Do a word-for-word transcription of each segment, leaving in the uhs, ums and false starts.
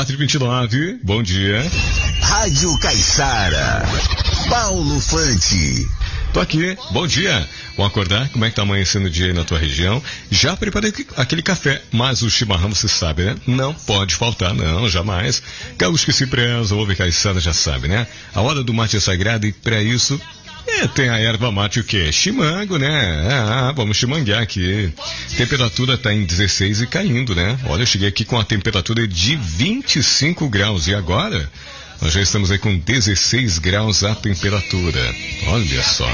quatro e vinte e nove, bom dia. Rádio Caiçara, Paulo Fante. Tô aqui, bom dia. Vamos acordar? Como é que tá amanhecendo o dia aí na tua região? Já preparei aquele café, mas o chimarrão você sabe, né? Não pode faltar, não, jamais. Gaúcho que se preza, ouve Caiçara, já sabe, né? A hora do mate é sagrada e pra isso, é, tem a erva mate o quê? Chimango, né? Ah, vamos chimanguear aqui. Temperatura tá em dezesseis e caindo, né? Olha, eu cheguei aqui com a temperatura de vinte e cinco graus e agora... Nós já estamos aí com dezesseis graus a temperatura. Olha só.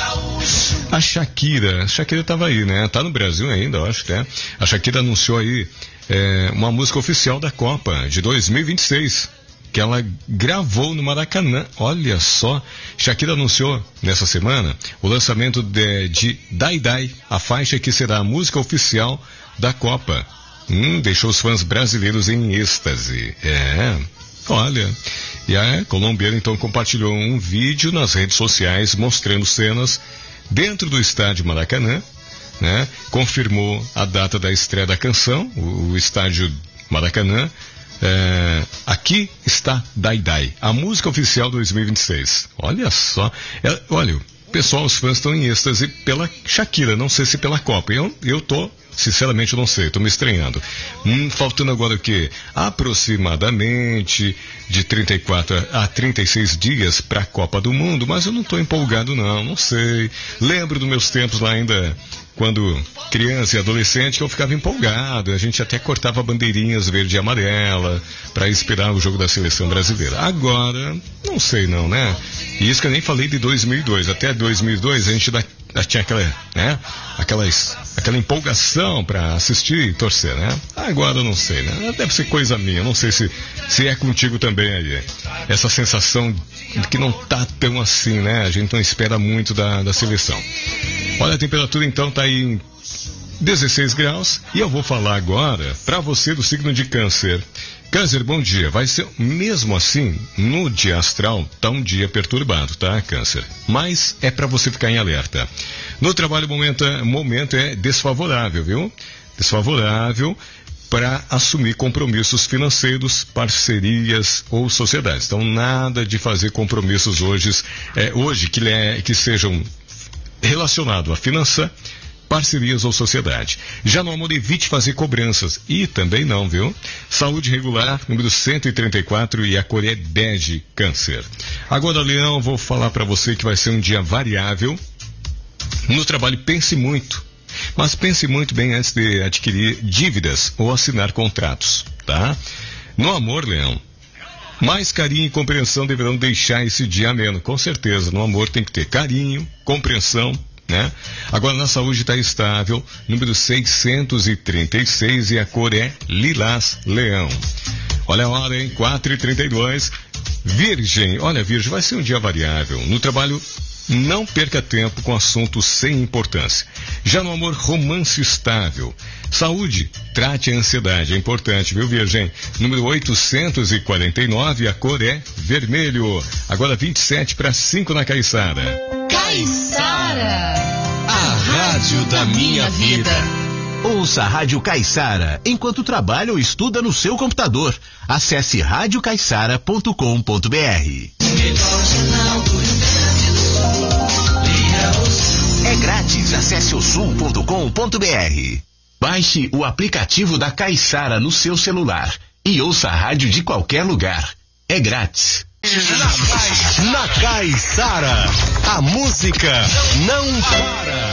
A Shakira, a Shakira estava aí, né? Tá no Brasil ainda, eu acho, né? A Shakira anunciou aí é, uma música oficial da Copa de dois mil e vinte e seis, que ela gravou no Maracanã. Olha só. Shakira anunciou nessa semana o lançamento de, de Dai Dai, a faixa que será a música oficial da Copa. Hum, deixou os fãs brasileiros em êxtase. É... Olha, e a colombiana então compartilhou um vídeo nas redes sociais mostrando cenas dentro do estádio Maracanã, né? Confirmou a data da estreia da canção, o, o estádio Maracanã. É, aqui está Dai Dai, a música oficial dois mil e vinte e seis. Olha só, é, olha, pessoal, os fãs estão em êxtase pela Shakira, não sei se pela Copa. Eu, eu tô, sinceramente, eu não sei, tô me estranhando. Hum, faltando agora o quê? Aproximadamente de trinta e quatro a trinta e seis dias para a Copa do Mundo, mas eu não tô empolgado não, não sei. Lembro dos meus tempos lá ainda, quando criança e adolescente, que eu ficava empolgado, a gente até cortava bandeirinhas verde e amarela para esperar o jogo da seleção brasileira. Agora, não sei não, né? E isso que eu nem falei de dois mil e dois, até dois mil e dois a gente dá, tinha aquela, né? Aquelas, aquela empolgação para assistir e torcer, né? Agora eu não sei, né? Deve ser coisa minha, não sei se, se é contigo também aí. Essa sensação de que não tá tão assim, né? A gente não espera muito da, da seleção. Olha, a temperatura então tá aí em dezesseis graus e eu vou falar agora para você do signo de Câncer. Câncer, bom dia. Vai ser, mesmo assim, no dia astral, tá um dia perturbado, tá, Câncer? Mas é para você ficar em alerta. No trabalho, o momento, momento é desfavorável, viu? Desfavorável para assumir compromissos financeiros, parcerias ou sociedades. Então, nada de fazer compromissos hoje, é, hoje que, é, que sejam relacionados à finança, parcerias ou sociedade. Já no amor, evite fazer cobranças. E também não, viu? Saúde regular, número cento e trinta e quatro e a cor é bege, Câncer. Agora, Leão, vou falar para você que vai ser um dia variável. No trabalho, pense muito. Mas pense muito bem antes de adquirir dívidas ou assinar contratos, tá? No amor, Leão, mais carinho e compreensão deverão deixar esse dia ameno. Com certeza, no amor tem que ter carinho, compreensão, né? Agora na saúde está estável, número seiscentos e trinta e seis e a cor é lilás, Leão. Olha a hora, hein? quatro e trinta e dois. Virgem, olha, Virgem, vai ser um dia variável. No trabalho, não perca tempo com assuntos sem importância. Já no amor, romance estável. Saúde, trate a ansiedade, é importante, viu, Virgem? Número oitocentos e quarenta e nove, a cor é vermelho. Agora vinte e sete para cinco na Caiçara. Caiçara, a rádio da minha vida. Ouça a Rádio Caiçara enquanto trabalha ou estuda no seu computador. Acesse rádio caiçara ponto com ponto br. É grátis, acesse o sul ponto com ponto br. Baixe o aplicativo da Caiçara no seu celular e ouça a rádio de qualquer lugar. É grátis. Na Caiçara, a música não para.